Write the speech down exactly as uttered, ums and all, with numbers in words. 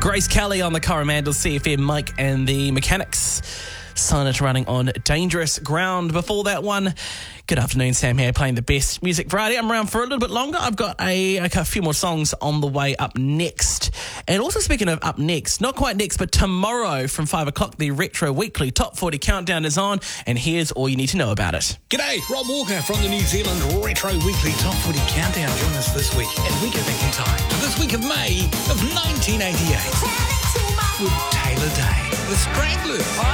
Grace Kelly on the Coromandel C F M, Mike and the Mechanics. Silent running on Dangerous Ground. Before that one, good afternoon, Sam here, playing the best music variety. I'm around for a little bit longer. I've got a, a few more songs on the way up next. And also speaking of up next, not quite next, but tomorrow from five o'clock, the Retro Weekly Top forty Countdown is on, and here's all you need to know about it. G'day, Rob Walker from the New Zealand Retro Weekly Top forty Countdown. Join us this week, and we go back in time to this week of May of nineteen eighty-eight with Taylor Day, the Stranglers.